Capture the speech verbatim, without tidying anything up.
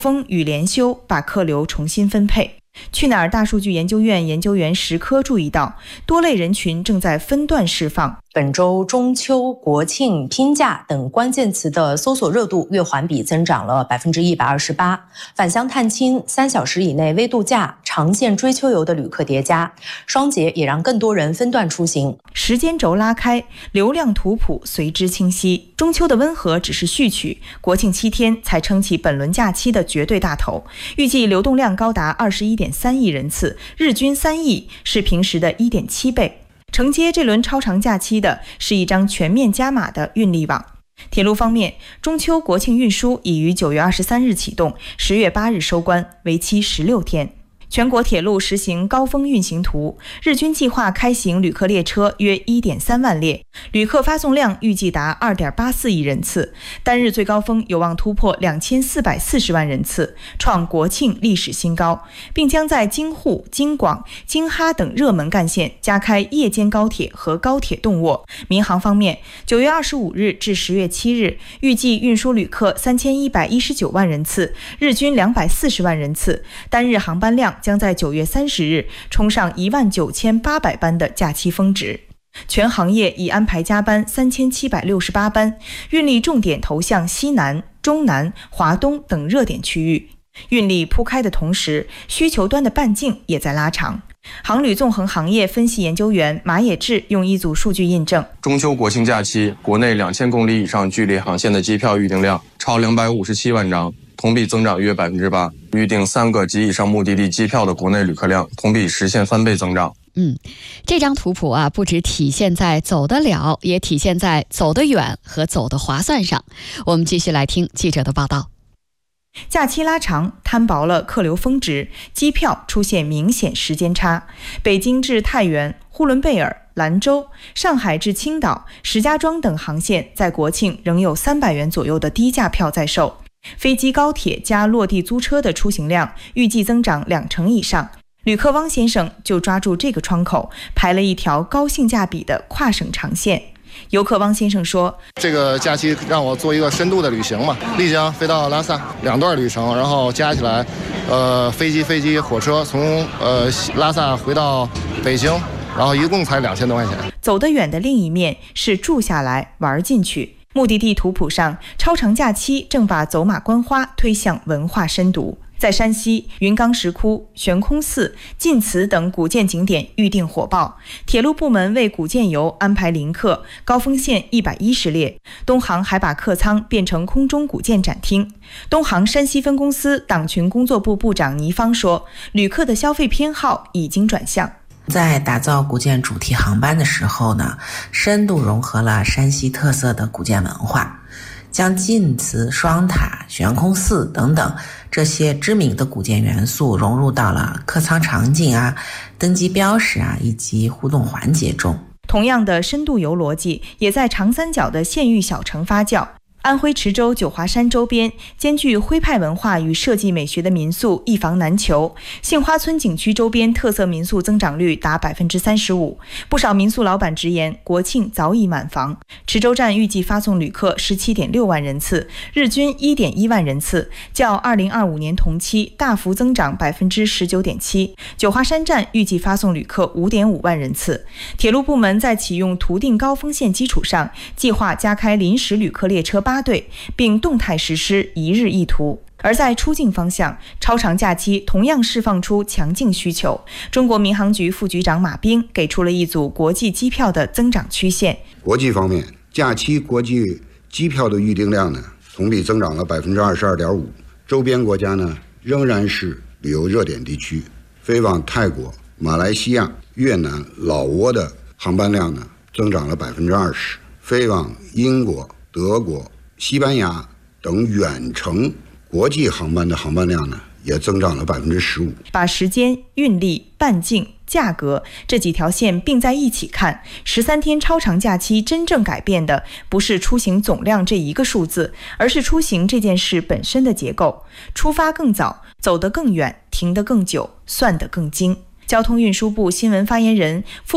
峰与联修把客流重新分配。去哪儿大数据研究院研究员石科注意到，多类人群正在分段释放。 本周中秋、国庆、拼假等关键词的搜索热度月环比增长了百分之一百二十八。返乡探亲、三小时以内微度假、长线追秋游的旅客叠加，双节也让更多人分段出行。 时间轴拉开，流量图谱随之清晰。中秋的温和只是序曲，国庆七天才撑起本轮假期的绝对大头。预计流动量高达二十一点三亿人次，日均三亿，是平时的一点七倍。承接这轮超长假期的是一张全面加码的运力网。铁路方面，中秋国庆运输已于九月二十三日启动，十月八日收官，为期十六天。全国铁路实行高峰运行图，日均计划开行旅客列车约 一点三万列，旅客发送量预计达 二点八四亿人次，单日最高峰有望突破两千四百四十万人次，创国庆历史新高，并将在京沪、京广、京哈等热门干线加开夜间高铁和高铁动卧。民航方面，九月二十五日至十月七日，预计运输旅客三千一百一十九万人次，日均两百四十万人次，单日航班量将在九月三十日冲上一万九千八百班的假期峰值。全行业已安排加班三千七百六十八班，运力重点投向西南、中南、华东等热点区域。运力铺开的同时，需求端的半径也在拉长。航旅纵横行业分析研究员马野志用一组数据印证， 中秋国庆假期国内两千公里以上距离航线的机票预订量超两百五十七万张，同比增长约 百分之八， 预订三个及以上目的地机票的国内旅客量同比实现翻倍增长。 嗯，这张图谱啊，不只体现在走得了，也体现在走得远和走得划算上。我们继续来听记者的报道。 假期拉长，摊薄了客流峰值，机票出现明显时间差。北京至太原、呼伦贝尔、兰州、上海至青岛、石家庄等航线在国庆仍有三百元左右的低价票在售。飞机、高铁加落地租车的出行量预计增长两成以上。旅客汪先生就抓住这个窗口，排了一条高性价比的跨省长线。游客汪先生说， 这个假期让我做一个深度的旅行嘛，丽江飞到拉萨，两段旅程，然后加起来呃，飞机飞机火车从呃拉萨回到北京，然后一共才两千多块钱。 走得远的另一面是住下来玩进去。目的地图谱上，超长假期正把走马观花推向文化深度。在山西，云冈石窟、悬空寺、晋祠等古建景点预订火爆，铁路部门为古建游安排临客，高峰线一百一十列。东航还把客舱变成空中古建展厅。东航山西分公司党群工作部部长倪芳说，旅客的消费偏好已经转向。 在打造古建主题航班的时候呢，深度融合了山西特色的古建文化，将晋祠、双塔、悬空寺等等这些知名的古建元素融入到了客舱场景啊、登机标识啊以及互动环节中。 同样的深度游逻辑也在长三角的县域小城发酵。安徽池州九华山周边兼具徽派文化与设计美学的民宿一房难求，杏花村景区周边特色民宿增长率达 百分之三十五， 不少民宿老板直言国庆早已满房。池州站预计发送旅客 十七点六万人次，日均 一点一万人次，较二零二五年同期大幅增长 百分之十九点七。 九华山站预计发送旅客 五点五万人次。铁路部门在启用图定高峰线基础上，计划加开临时旅客列车八对，并动态实施一日一图。而在出境方向，超长假期同样释放出强劲需求。中国民航局副局长马斌给出了一组国际机票的增长曲线。 国际方面，假期国际机票的预订量呢，同比增长了 百分之二十二点五， 周边国家呢仍然是旅游热点地区。飞往泰国、马来西亚、越南、老挝的航班量呢增长了 百分之二十， 飞往英国、德国、西班牙等远程国际航班的航班量呢，也增长了 百分之十五。 把时间、运力、半径、价格这几条线并在一起看，十三天超长假期真正改变的不是出行总量这一个数字，而是出行这件事本身的结构。出发更早，走得更远，停得更久，算得更精。交通运输部新闻发言人